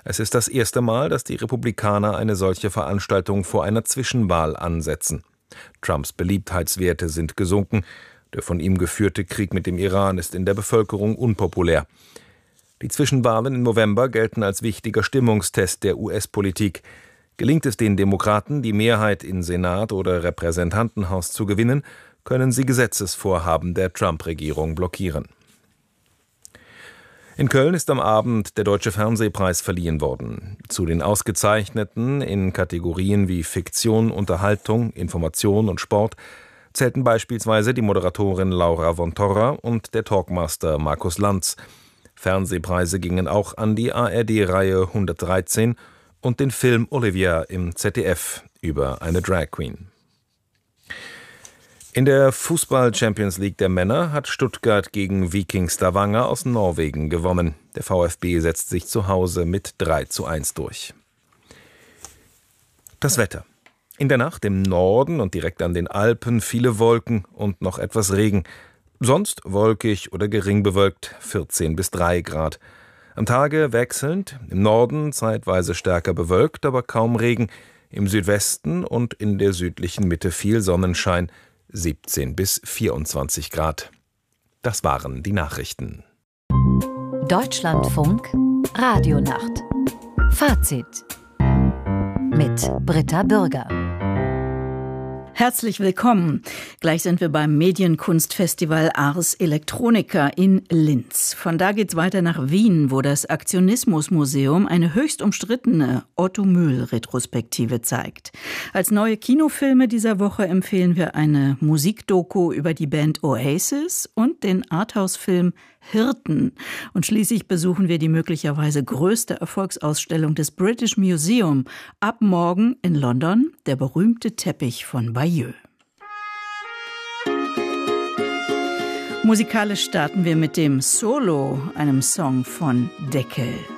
Es ist das erste Mal, dass die Republikaner eine solche Veranstaltung vor einer Zwischenwahl ansetzen. Trumps Beliebtheitswerte sind gesunken. Der von ihm geführte Krieg mit dem Iran ist in der Bevölkerung unpopulär. Die Zwischenwahlen im November gelten als wichtiger Stimmungstest der US-Politik. Gelingt es den Demokraten, die Mehrheit in Senat oder Repräsentantenhaus zu gewinnen, können sie Gesetzesvorhaben der Trump-Regierung blockieren. In Köln ist am Abend der Deutsche Fernsehpreis verliehen worden. Zu den Ausgezeichneten in Kategorien wie Fiktion, Unterhaltung, Information und Sport zählten beispielsweise die Moderatorin Laura von Torra und der Talkmaster Markus Lanz. Fernsehpreise gingen auch an die ARD-Reihe 113 und den Film Olivia im ZDF über eine Drag Queen. In der Fußball-Champions League der Männer hat Stuttgart gegen Viking Stavanger aus Norwegen gewonnen. Der VfB setzt sich zu Hause mit 3:1 durch. Das Wetter. In der Nacht im Norden und direkt an den Alpen viele Wolken und noch etwas Regen. Sonst wolkig oder gering bewölkt, 14 bis 3 Grad. Am Tage wechselnd, im Norden zeitweise stärker bewölkt, aber kaum Regen. Im Südwesten und in der südlichen Mitte viel Sonnenschein, 17 bis 24 Grad. Das waren die Nachrichten. Deutschlandfunk Radionacht. Fazit mit Britta Bürger. Herzlich willkommen. Gleich sind wir beim Medienkunstfestival Ars Electronica in Linz. Von da geht's weiter nach Wien, wo das Aktionismus-Museum eine höchst umstrittene Otto-Mühl-Retrospektive zeigt. Als neue Kinofilme dieser Woche empfehlen wir eine Musikdoku über die Band Oasis und den Arthouse-Film Hirten. Und schließlich besuchen wir die möglicherweise größte Erfolgsausstellung des British Museum. Ab morgen in London der berühmte Teppich von Bayeux. Musikalisch starten wir mit dem Solo, einem Song von Deckel.